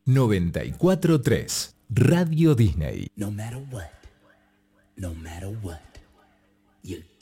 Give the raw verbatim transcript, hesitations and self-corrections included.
noventa y cuatro tres Radio Disney. No matter what, no matter what, you